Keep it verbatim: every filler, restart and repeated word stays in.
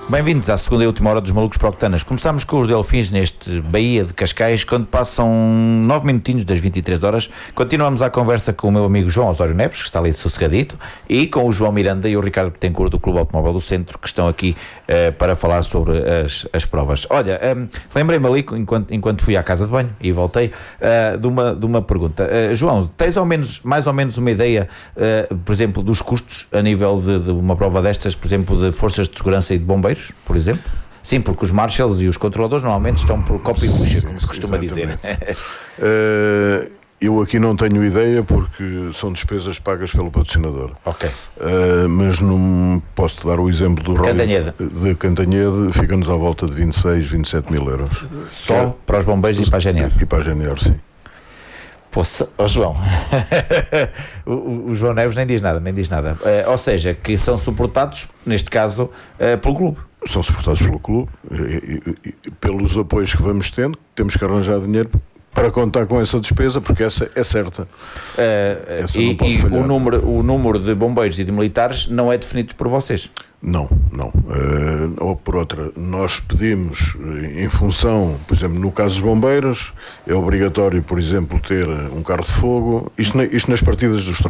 Bem-vindos à segunda e última hora dos Malucos para Octanas. Começamos com os Delfins neste Baía de Cascais, quando passam nove minutinhos das vinte e três horas. Continuamos a conversa com o meu amigo João Osório Neves, que está ali sossegadito, e com o João Miranda e o Ricardo Betancourt do Clube Automóvel do Centro, que estão aqui uh, para falar sobre as, as provas. Olha, um, lembrei-me ali, enquanto, enquanto fui à casa de banho e voltei, uh, de, uma, de uma pergunta. Uh, João, tens ao menos, mais ou menos uma ideia, uh, por exemplo, dos custos a nível de, de uma prova destas, por exemplo, de forças de segurança e de bombeiros, por exemplo? Sim, porque os marshals e os controladores normalmente estão por copo e bucha, como se costuma Exatamente. dizer. uh, eu aqui não tenho ideia porque são despesas pagas pelo patrocinador. Ok. Uh, mas não posso-te dar o exemplo do Cantanhede. Rally de Cantanhede, fica-nos à volta de vinte e seis, vinte e sete mil euros. Só é, para os bombeiros e para a G N R? E para a G N R, sim. Poxa, oh João, o, o, o João Neves nem diz nada, nem diz nada. Uh, ou seja, que são suportados, neste caso, uh, pelo clube. São suportados pelo clube, e, e, e, pelos apoios que vamos tendo, temos que arranjar dinheiro para contar com essa despesa, porque essa é certa. Uh, essa e não pode e falhar. o, número, o número de bombeiros e de militares não é definido por vocês? Não, não. Uh, ou por outra, nós pedimos, em função, por exemplo, no caso dos bombeiros, é obrigatório, por exemplo, ter um carro de fogo, isto, na, isto nas partidas dos